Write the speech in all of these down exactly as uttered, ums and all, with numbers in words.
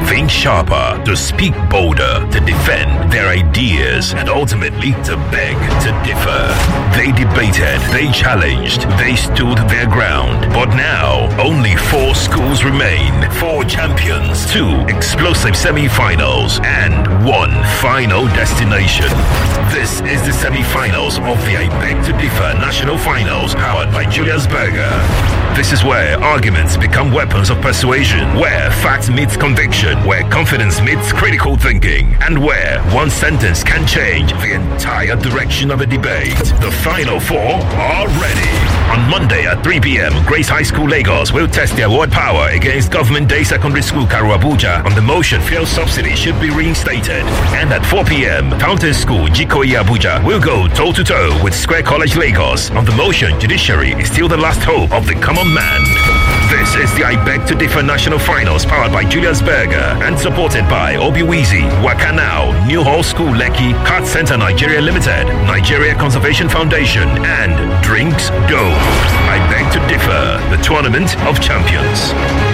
think sharper, to speak bolder, to defend their ideas, and ultimately to beg to differ. They debated, they challenged, they stood their ground. But now, only four schools remain. Four champions, two explosive semi-finals, and one final destination. This is the semi-finals of the I Beg to Differ National Finals, powered by Julius Berger. This is where arguments become weapons of persuasion, where fact meets conviction, where confidence meets critical thinking, and where one sentence can change the entire direction of a debate. The final four are ready. On Monday at three p.m., Grace High School Lagos will test their word power against Government Day Secondary School Karu Abuja on the motion fuel subsidy should be reinstated. And at four p.m., Fountain School Jikoyi Abuja will go toe-to-toe with Square College Lagos on the motion judiciary is still the last hope of the common man. This is the I Beg to Differ National Finals, powered by Julius Berger and supported by Obiwizi, Wakanao, New Hall School Lekki, Card Center Nigeria Limited, Nigeria Conservation Foundation, and Drinks Dome. I Beg to Differ, the Tournament of Champions.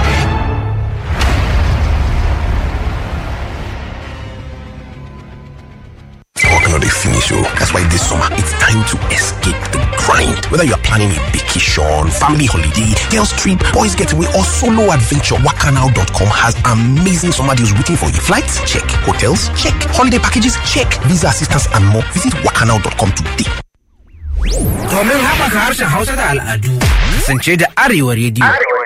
They finish, oh. That's why this summer it's time to escape the grind. Whether you're planning a vacation, family holiday, girls trip, boys getaway, or solo adventure, Wakanao dot com has amazing summer deals waiting for you. Flights? Check. Hotels? Check. Holiday packages? Check. Visa assistance and more. Visit Wakanao dot com today. Domin haɓaka harshen Hausa da al'adu, kasance da Arewa Radio.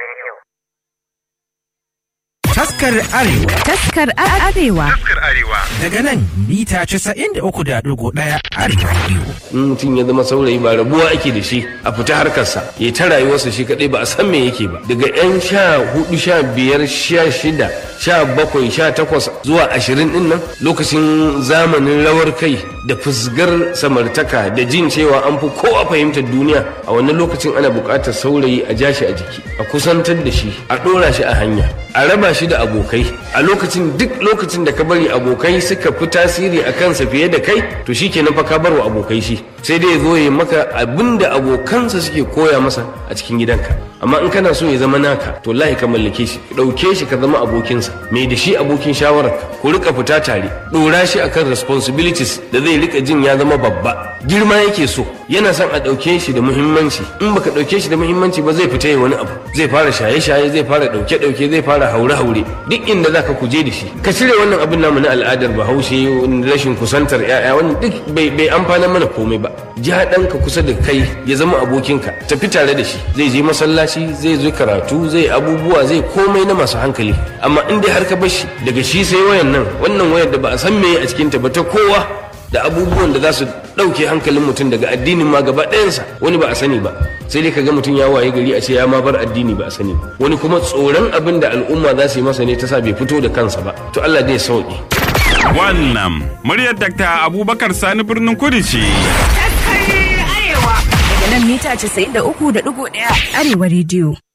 Taskar Arewa. Taskar Arewa. Taskar Arewa. Daga nan mita casa'in da uku da ɗigo ɗaya Arewa Radio. Mutum ya zama saurayi ba rabuwa ake da shi a fita harkarsa. Ya ta rayuwarsa shi kaɗai ba a san me yake ba. Daga ƴan sha hudu, sha biyar, sha shida, sha bakwai, sha takwas zuwa ashirin ɗin nan lokacin zamanin rawar kai da fusgar samartaka da jin cewa an fi kowa fahimtar duniya. A wannan lokacin ana buƙatar saurayi a ja shi a jiki, a kusantar da shi, a ɗora shi a hanya, a raba shi da abokai. A lokacin duk lokacin da ka bari abokai suka fi tasiri a kansa fiye da kai, to shi kenan fa ka bar wa abokai shi, sai dai ya zo ya maka abin da abokansa suke koya masa a cikin gidanka. Amma in kana so ya zama naka, to lahi ka mallake shi, ɗauke shi ka zama abokinsa, mai da shi abokin shawararka, ku rika fita tare, ɗora shi akan responsibilities da zai rika jin ya zama babba. Girma yake so, yana son a ɗauke shi da muhimmanci. In baka ɗauke shi da muhimmanci ba zai fita ya wani abu, zai fara shaye-shaye, zai fara ɗauke-ɗauke, zai fara haure-haure, duk inda zaka kuje da shi. Ka cire wannan abin namu na al'adar Bahaushe, rashin kusantar 'ya'ya, wannan duk bai bai amfana mana komai ba. Ja ɗanka kusa da kai ya zama abokinka, tafi tare da shi, zai je masallaci, zai zo karatu, zai abubuwa, zai komai na masu hankali. Amma in dai har ka bar shi daga shi sai wayan nan, wannan wayar da ba a san me a cikin ta ba ta kowa, da abubuwan da za su ɗauke hankalin mutum daga addinin ma gaba ɗayansa, wani ba a sani ba, sai dai kaga mutum ya waye gari a ce ya ma bar addini ba a sani ba. Wani kuma tsoron abin da al'umma za su yi masa ne ta sa bai fito da kansa ba. To Allah dai sauki. Wannan muryar Dakta Abubakar Sani Birnin Kudu ce. Daga nan mita casa'in da uku da ɗigo ɗaya Arewa Radio.